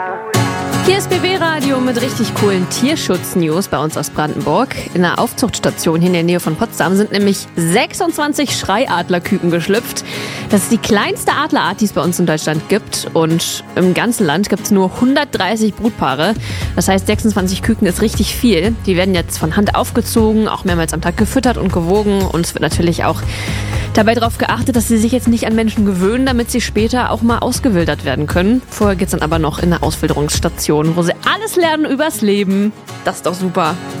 Hier ist BB Radio mit richtig coolen Tierschutz-News bei uns aus Brandenburg. In einer Aufzuchtstation hier in der Nähe von Potsdam sind nämlich 26 Schreiadlerküken geschlüpft. Das ist die kleinste Adlerart, die es bei uns in Deutschland gibt. Und im ganzen Land gibt es nur 130 Brutpaare. Das heißt, 26 Küken ist richtig viel. Die werden jetzt von Hand aufgezogen, auch mehrmals am Tag gefüttert und gewogen. Und es wird natürlich auch dabei darauf geachtet, dass sie sich jetzt nicht an Menschen gewöhnen, damit sie später auch mal ausgewildert werden können. Vorher geht es dann aber noch in eine Auswilderungsstation, wo sie alles lernen übers Leben. Das ist doch super.